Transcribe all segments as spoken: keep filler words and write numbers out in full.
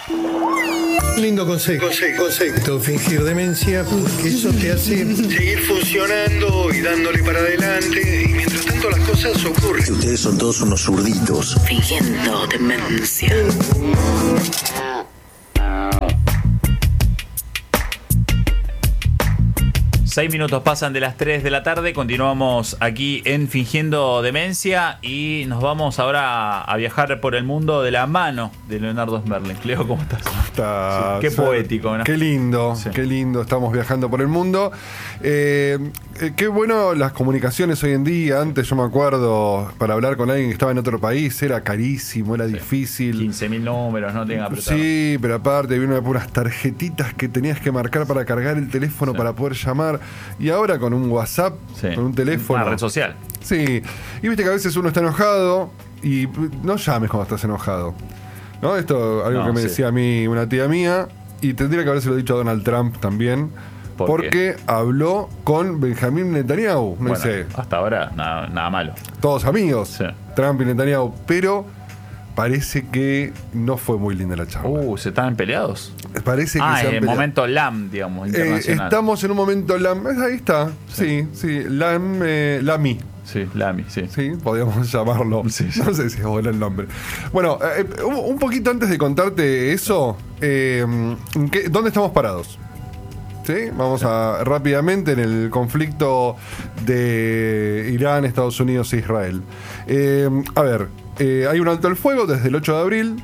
Lindo consejo, consejo, consejo, fingir demencia, porque eso te hace seguir funcionando y dándole para adelante, y mientras tanto las cosas ocurren. Ustedes son todos unos zurditos. Fingiendo demencia. Seis minutos pasan de las tres de la tarde, continuamos aquí en Fingiendo Demencia y nos vamos ahora a viajar por el mundo de la mano de Leonardo Smerling. Leo, ¿cómo estás? Está, Sí, qué o sea, poético, ¿no? Qué lindo, Sí. qué lindo, estamos viajando por el mundo. Eh, eh, qué bueno las comunicaciones hoy en día. Antes yo me acuerdo, para hablar con alguien que estaba en otro país, era carísimo, era Sí. difícil. quince mil números, no tengan apretado. Sí, pero aparte había una- unas tarjetitas que tenías que marcar para cargar el teléfono Sí. para poder llamar. Y ahora con un WhatsApp, Sí. con un teléfono. Una red social. Sí, y viste que a veces uno está enojado y no llames cuando estás enojado. ¿No? Esto algo No, que me sí. decía a mí una tía mía y tendría que habérselo dicho a Donald Trump también. ¿Por porque qué? habló con Benjamín Netanyahu. No Bueno, sé, hasta ahora nada, nada malo. todos amigos, Sí. Trump y Netanyahu, pero parece que no fue muy linda la charla. Uh, ¿se estaban peleados? Parece que Ah, se han en el peleado. momento LAM, digamos, Eh, internacional. estamos en un momento LAM, ahí está, sí, sí, LAM, eh, LAMI. Sí, LAMI, sí. Sí, podríamos llamarlo. Sí, sí. No sé si es bueno el nombre. Bueno, eh, un, un poquito antes de contarte eso, eh, ¿qué- ¿dónde estamos parados? ¿Sí? Vamos a rápidamente en el conflicto de Irán, Estados Unidos e Israel. Eh, a ver, eh, hay un alto el fuego desde el ocho de abril.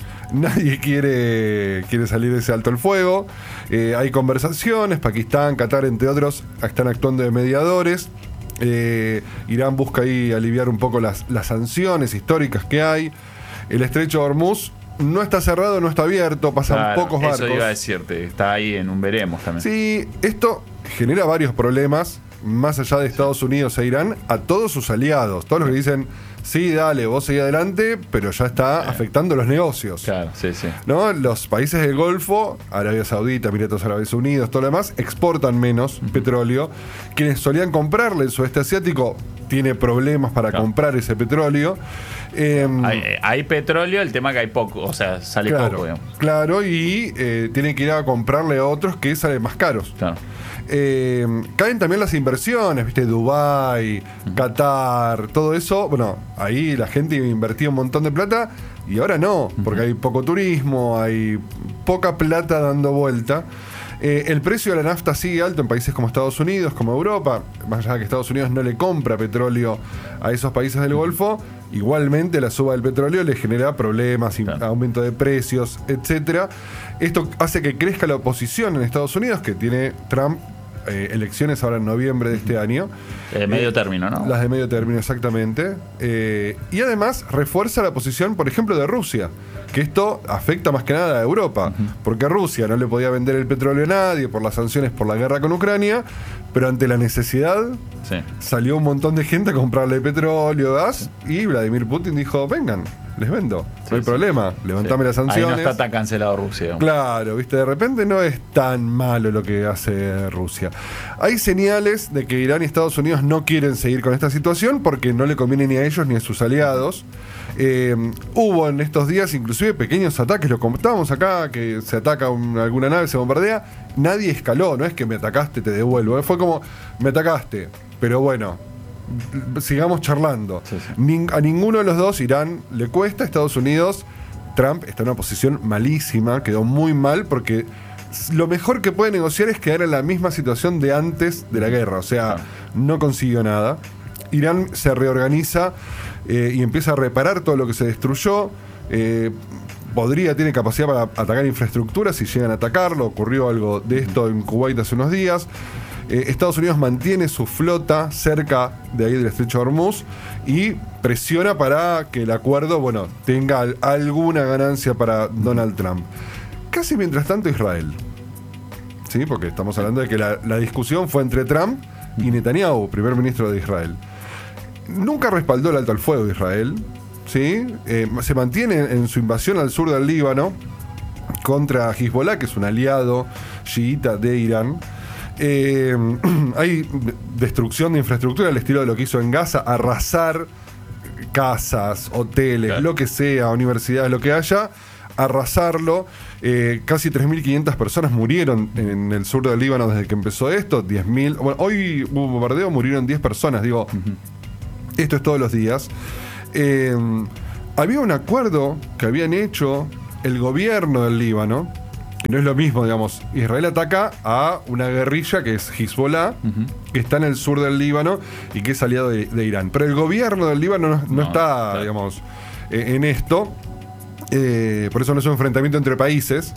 Nadie quiere, quiere salir de ese alto el fuego. Eh, hay conversaciones, Pakistán, Qatar, entre otros, están actuando de mediadores. Eh, Irán busca ahí aliviar un poco las, las sanciones históricas que hay. El estrecho de Hormuz no está cerrado, no está abierto, pasan Claro, pocos barcos. eso iba a decirte, está ahí en un veremos también. Sí, esto genera varios problemas, más allá de Estados Unidos e Irán, a todos sus aliados. Todos los que dicen, sí, dale, vos seguí adelante, pero ya está afectando los negocios. Claro, sí, sí. ¿No? Los países del Golfo, Arabia Saudita, Emiratos Árabes Unidos, todo lo demás, exportan menos petróleo. Quienes solían comprarle el sudeste asiático tiene problemas para Claro. comprar ese petróleo. Eh, Hay, hay petróleo, el tema que hay poco, o sea, sale claro, poco, digamos. claro, y eh, tienen que ir a comprarle a otros que salen más caros. Claro. Eh, caen también las inversiones, ¿viste? Dubái, Qatar, todo eso. Bueno, ahí la gente invertía un montón de plata y ahora no, porque hay poco turismo, hay poca plata dando vuelta. Eh, el precio de la nafta sigue alto en países como Estados Unidos, como Europa, más allá de que Estados Unidos no le compra petróleo a esos países del Golfo. Igualmente la suba del petróleo le genera problemas, Claro. aumento de precios, etcétera. Esto hace que crezca la oposición en Estados Unidos, que tiene Trump eh, elecciones ahora en noviembre de este año. Eh, medio Eh, término, ¿no? Las de medio término, exactamente. Eh, y además refuerza la posición, por ejemplo, de Rusia, que esto afecta más que nada a Europa, porque Rusia no le podía vender el petróleo a nadie por las sanciones por la guerra con Ucrania, pero ante la necesidad Sí. salió un montón de gente a comprarle petróleo, gas, y Vladimir Putin dijo, vengan, les vendo, Sí, no hay sí. problema, levantame Sí. las sanciones. Ahí no está tan cancelado Rusia, digamos. Claro, viste, de repente no es tan malo lo que hace Rusia. Hay señales de que Irán y Estados Unidos no quieren seguir con esta situación porque no le conviene ni a ellos ni a sus aliados. Eh, hubo en estos días inclusive pequeños ataques, lo contábamos acá, que se ataca un- alguna nave, se bombardea, nadie escaló, no es que me atacaste, te devuelvo, fue como, me atacaste, pero bueno, sigamos charlando. Sí, sí. Nin- a ninguno de los dos, Irán le cuesta, Estados Unidos, Trump está en una posición malísima, quedó muy mal porque lo mejor que puede negociar es quedar en la misma situación de antes de la guerra, o sea, Claro. no consiguió nada. Irán se reorganiza eh, y empieza a reparar todo lo que se destruyó. Eh, podría, tiene capacidad para atacar infraestructura si llegan a atacarlo. Ocurrió algo de esto en Kuwait hace unos días. Eh, Estados Unidos mantiene su flota cerca de ahí del estrecho de Hormuz y presiona para que el acuerdo, bueno, tenga al- alguna ganancia para Donald Trump. Casi mientras tanto Israel. Sí, porque estamos hablando de que la, la discusión fue entre Trump y Netanyahu, primer ministro de Israel. Nunca respaldó el alto al fuego de Israel. ¿Sí? Eh, se mantiene en su invasión al sur del Líbano contra Hezbollah, que es un aliado chiita de Irán. Eh, hay destrucción de infraestructura al estilo de lo que hizo en Gaza, arrasar casas, hoteles, Claro. lo que sea, universidades, lo que haya, arrasarlo. Eh, casi tres mil quinientas personas murieron en el sur del Líbano desde que empezó esto. diez mil. Bueno, hoy hubo bombardeo, murieron diez personas. Digo, uh-huh. Esto es todos los días. Eh, había un acuerdo que habían hecho el gobierno del Líbano, que no es lo mismo, digamos. Israel ataca a una guerrilla que es Hezbollah, uh-huh. que está en el sur del Líbano y que es aliado de, de Irán. Pero el gobierno del Líbano no, no, no está, claro. digamos, eh, en esto. Eh, por eso no es un enfrentamiento entre países.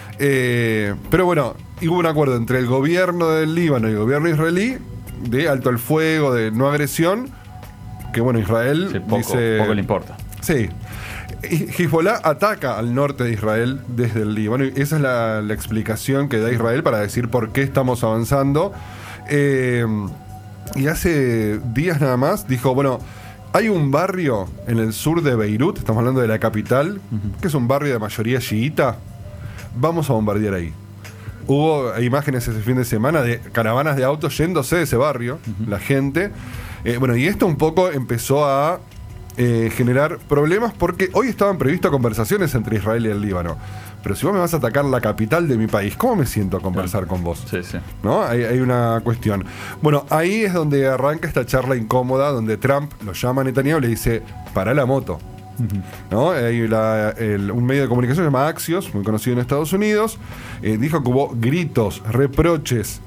Eh, pero bueno, hubo un acuerdo entre el gobierno del Líbano y el gobierno israelí de alto el fuego, de no agresión. Que bueno, Israel sí, poco, dice. Poco le importa. Sí. Hezbollah ataca al norte de Israel desde el Líbano. Y esa es la, la explicación que da Israel para decir por qué estamos avanzando. Eh, y hace días nada más dijo: bueno, hay un barrio en el sur de Beirut, estamos hablando de la capital, uh-huh. que es un barrio de mayoría chiita. Vamos a bombardear ahí. Hubo imágenes ese fin de semana de caravanas de autos yéndose de ese barrio, uh-huh. la gente. Eh, bueno, y esto un poco empezó a eh, generar problemas porque hoy estaban previstas conversaciones entre Israel y el Líbano. Pero si vos me vas a atacar la capital de mi país, ¿cómo me siento a conversar con vos? Sí, sí. ¿No? Hay, hay una cuestión. Bueno, ahí es donde arranca esta charla incómoda, donde Trump lo llama a Netanyahu y le dice: pará la moto. Uh-huh. ¿No? Hay la, el, un medio de comunicación que se llama Axios, muy conocido en Estados Unidos, eh, dijo que hubo gritos, reproches.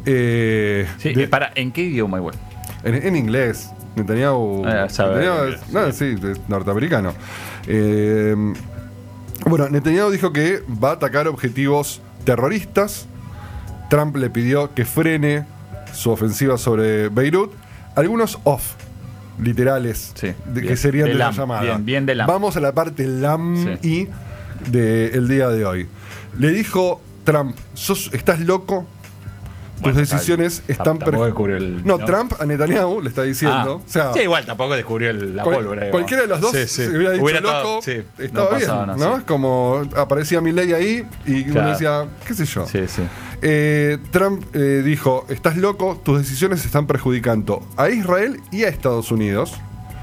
Eh, sí, de, para, ¿en qué idioma igual? En, en inglés. Netanyahu, ah, Netanyahu inglés, es, no, sí, es norteamericano. Eh, bueno, Netanyahu dijo que va a atacar objetivos terroristas. Trump le pidió que frene su ofensiva sobre Beirut. Algunos off, literales, sí, de, bien, que serían de, de la llamada. Bien, bien de lam. Vamos a la parte lam sí. y del día de hoy. Le dijo Trump: ¿Sos, ¿estás loco? Tus bueno, decisiones tal, están perfectas. No, ¿no? Trump a Netanyahu le está diciendo. Ah, o sea, sí, igual tampoco descubrió el, la cual, pólvora. Cualquiera de los dos sí, sí. se hubiera dicho hubiera loco, todo, sí, estaba no bien, pasaba, ¿no? ¿no? Sí. Como aparecía Milei ahí y claro. uno decía, qué sé yo. Sí, sí. Eh, Trump eh, dijo: estás loco, tus decisiones están perjudicando a Israel y a Estados Unidos.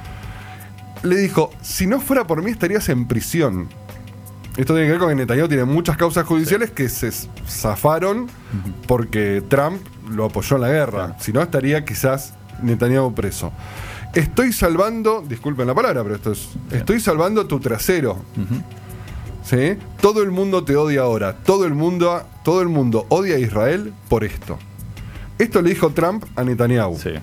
Le dijo: si no fuera por mí estarías en prisión. Esto tiene que ver con que Netanyahu tiene muchas causas judiciales sí. que se zafaron uh-huh. porque Trump lo apoyó en la guerra. Sí. Si no, estaría quizás Netanyahu preso. Estoy salvando, disculpen la palabra, pero esto es, sí. estoy salvando tu trasero. Uh-huh. ¿Sí? Todo el mundo te odia ahora. Todo el mundo, todo el mundo odia a Israel por esto. Esto le dijo Trump a Netanyahu. Sí.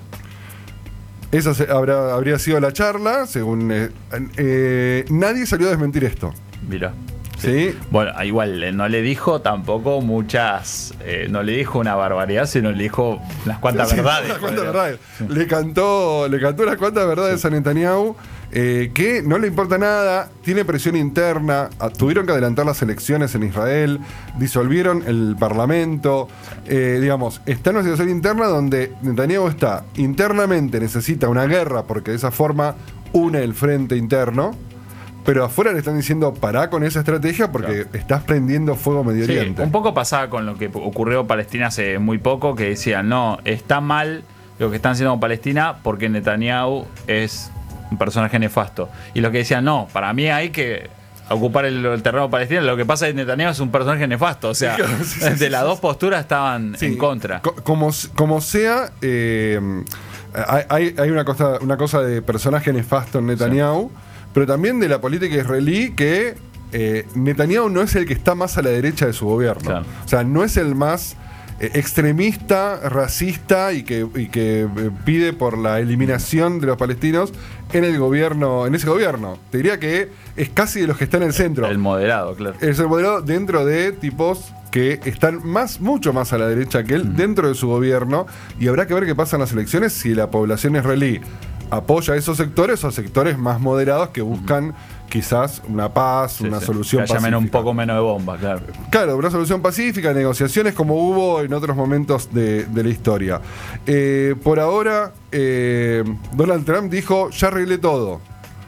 Esa se, habrá, habría sido la charla, según eh, eh, nadie salió a desmentir esto. Mira. Sí. Sí. Bueno, igual no le dijo tampoco muchas, eh, no le dijo una barbaridad, sino le dijo unas cuantas sí, verdades. Unas cuantas verdades. Sí. Le cantó, le cantó unas cuantas verdades sí. a Netanyahu, eh, que no le importa nada, tiene presión interna, a, tuvieron que adelantar las elecciones en Israel, disolvieron el parlamento, eh, digamos, está en una situación interna donde Netanyahu está internamente, necesita una guerra porque de esa forma une el frente interno. Pero afuera le están diciendo: pará con esa estrategia porque claro. estás prendiendo fuego Medio sí, Oriente. Un poco pasaba con lo que ocurrió en Palestina hace muy poco, que decían: no, está mal lo que están haciendo con Palestina porque Netanyahu es un personaje nefasto. Y los que decían: no, para mí hay que ocupar el, el terreno palestino. Lo que pasa es que Netanyahu es un personaje nefasto. O sea, sí, sí, de sí, las sí, dos sí. posturas estaban sí, en contra. Co- como, como sea, eh, hay, hay una cosa, una cosa de personaje nefasto en Netanyahu. Sí. Pero también de la política israelí, que eh, Netanyahu no es el que está más a la derecha de su gobierno. Claro. O sea, no es el más eh, extremista, racista y que, y que eh, pide por la eliminación de los palestinos en el gobierno, en ese gobierno. Te diría que es casi de los que están en el centro. El moderado, claro. Es el moderado dentro de tipos que están más, mucho más a la derecha que él, uh-huh. dentro de su gobierno. Y habrá que ver qué pasa en las elecciones si la población israelí apoya a esos sectores o sectores más moderados que buscan uh-huh. quizás una paz, sí, una sí. solución que haya pacífica. un poco menos de bomba, claro. Claro, una solución pacífica, negociaciones como hubo en otros momentos de, de la historia. Eh, por ahora, eh, Donald Trump dijo: ya arreglé todo.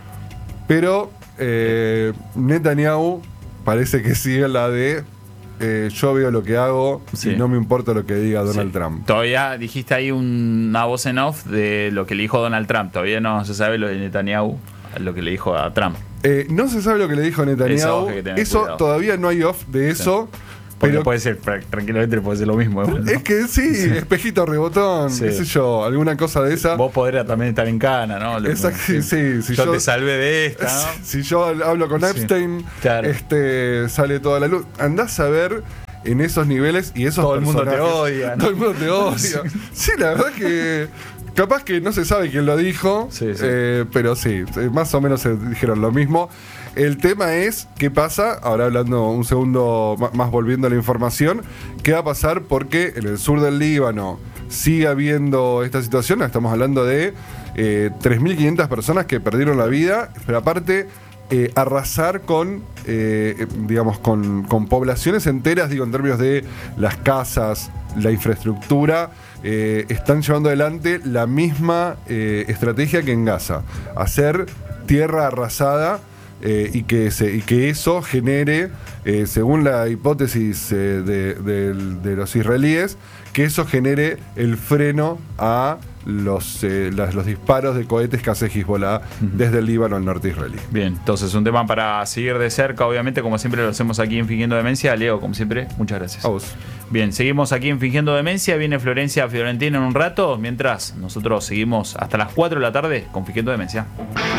Pero eh, Netanyahu parece que sigue la de Eh, yo veo lo que hago sí. y no me importa lo que diga Donald sí. Trump. Todavía dijiste ahí un, una voz en off de lo que le dijo Donald Trump. Todavía no se sabe lo de Netanyahu. lo que le dijo a Trump. Eh, no se sabe lo que le dijo Netanyahu. Eso, que tener eso cuidado. todavía no hay off de eso. Sí. Porque Pero puede ser, tranquilamente puede ser lo mismo. ¿no? es que sí, sí, espejito rebotón, Sí. qué sé yo, alguna cosa de esa. Vos podrías también estar en cana, ¿no? Exacto, sí, sí, si yo, yo- te salvé de esta, ¿no? Si yo hablo con Sí, Epstein, claro. este, sale toda la luz. Andás a ver en esos niveles y esos Todo el mundo te personajes- odia, ¿no? Todo el mundo te odia. Sí, la verdad que capaz que no se sabe quién lo dijo, Sí, sí. eh, pero sí, eh, más o menos se dijeron lo mismo. El tema es qué pasa, ahora hablando un segundo ma- más volviendo a la información, qué va a pasar porque en el sur del Líbano sigue habiendo esta situación, estamos hablando de eh, tres mil quinientas personas que perdieron la vida, pero aparte eh, arrasar con, eh, digamos, con, con poblaciones enteras, digo, en términos de las casas, la infraestructura, eh, están llevando adelante la misma eh, estrategia que en Gaza, hacer tierra arrasada. Eh, y, que se, y que eso genere, eh, según la hipótesis eh, de, de- de los israelíes, que eso genere el freno a los, eh, las- los disparos de cohetes que hace Hezbollah desde el Líbano al norte israelí. Bien, entonces un tema para seguir de cerca, obviamente, como siempre lo hacemos aquí en Fingiendo Demencia. Leo, como siempre, muchas gracias. A vos. Bien, seguimos aquí en Fingiendo Demencia. Viene Florencia Fiorentina en un rato, mientras nosotros seguimos hasta las cuatro de la tarde con Fingiendo Demencia.